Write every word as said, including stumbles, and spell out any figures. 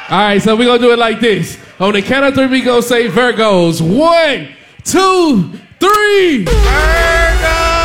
All right, so we're going to do it like this. On the count of three, we going to say Virgos. One, two, three. Virgo!